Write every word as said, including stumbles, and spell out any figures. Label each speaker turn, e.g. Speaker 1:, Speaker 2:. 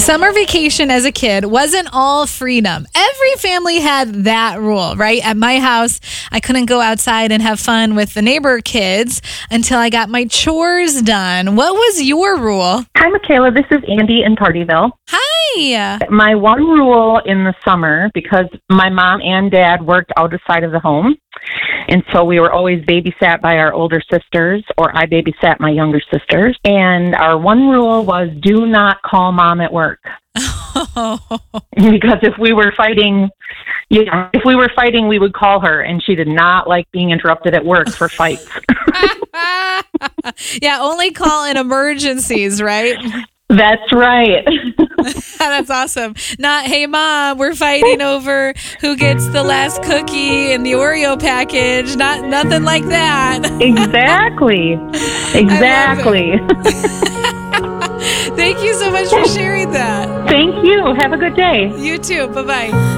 Speaker 1: Summer vacation as a kid wasn't all freedom. Every family had that rule, right? At my house, I couldn't go outside and have fun with the neighbor kids until I got my chores done. What was your rule?
Speaker 2: Hi, Michaela. This is Andy in Partyville.
Speaker 1: Hi.
Speaker 2: My one rule in the summer, because my mom and dad worked outside of the home, and so we were always babysat by our older sisters, or I babysat my younger sisters. And our one rule was do not call mom at work. Because if we were fighting, yeah, if we were fighting, we would call her, and she did not like being interrupted at work for fights.
Speaker 1: Yeah, only call in emergencies, right?
Speaker 2: That's right.
Speaker 1: That's awesome. Not, hey, Mom, we're fighting over who gets the last cookie in the Oreo package. Not nothing like that.
Speaker 2: Exactly. Exactly.
Speaker 1: Thank you so much for sharing that.
Speaker 2: Thank you. Have a good day.
Speaker 1: You too. Bye-bye.